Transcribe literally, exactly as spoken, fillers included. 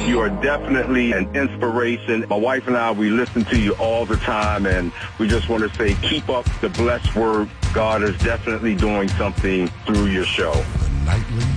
You are definitely an inspiration. My wife and I, we listen to you all the time, and we just want to say keep up the blessed work. God is definitely doing something through your show. The Nightly